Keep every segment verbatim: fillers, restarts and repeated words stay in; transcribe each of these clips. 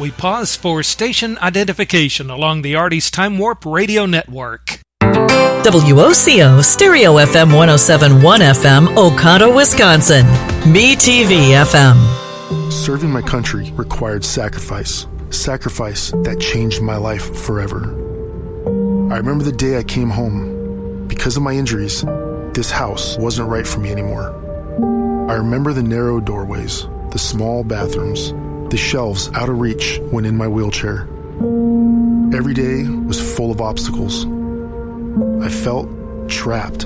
We pause for station identification along the Artie's Time Warp Radio Network. W O C O Stereo F M one oh seven point one F M, Oconto, Wisconsin. B T V F M. Serving my country required sacrifice. Sacrifice that changed my life forever. I remember the day I came home. Because of my injuries, this house wasn't right for me anymore. I remember the narrow doorways, the small bathrooms, the shelves out of reach when in my wheelchair. Every day was full of obstacles. I felt trapped.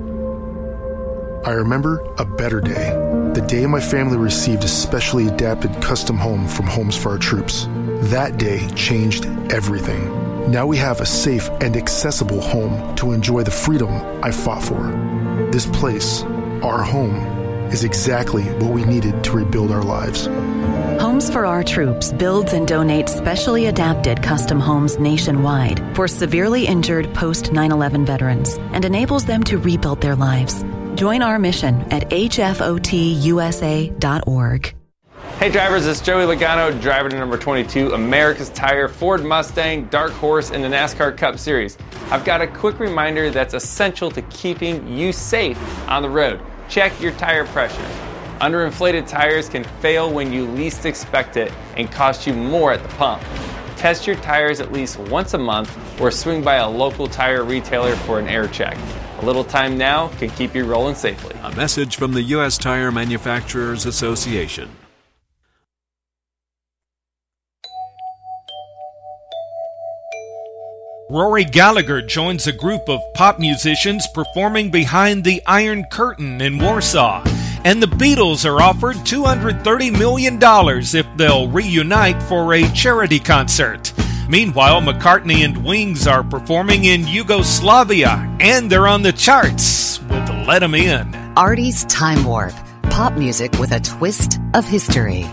I remember a better day, the day my family received a specially adapted custom home from Homes for Our Troops. That day changed everything. Now we have a safe and accessible home to enjoy the freedom I fought for. This place, our home, is exactly what we needed to rebuild our lives. Homes for Our Troops builds and donates specially adapted custom homes nationwide for severely injured post nine eleven veterans and enables them to rebuild their lives. Join our mission at H F O T U S A dot org. Hey drivers, it's Joey Logano, driver to number twenty-two, America's Tire Ford Mustang Dark Horse in the NASCAR Cup Series. I've got a quick reminder that's essential to keeping you safe on the road. Check your tire pressure. Underinflated tires can fail when you least expect it and cost you more at the pump. Test your tires at least once a month or swing by a local tire retailer for an air check. A little time now can keep you rolling safely. A message from the U S Tire Manufacturers Association. Rory Gallagher joins a group of pop musicians performing behind the Iron Curtain in Warsaw. And the Beatles are offered two hundred thirty million dollars if they'll reunite for a charity concert. Meanwhile, McCartney and Wings are performing in Yugoslavia, and they're on the charts with Let 'Em In. Artie's Time Warp. Pop music with a twist of history.